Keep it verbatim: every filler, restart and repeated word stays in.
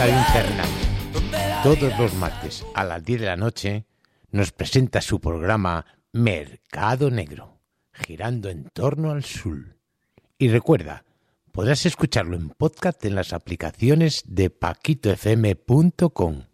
Infernal. Todos los martes a las diez de la noche nos presenta su programa Mercado Negro, girando en torno al sur. Y recuerda, podrás escucharlo en podcast en las aplicaciones de paquito f m punto com.